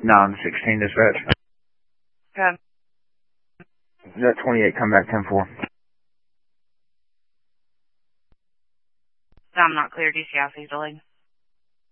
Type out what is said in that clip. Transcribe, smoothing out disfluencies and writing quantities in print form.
916 dispatch. Okay. That 28, come back 10-4. I'm not clear. Do you see how he's delayed?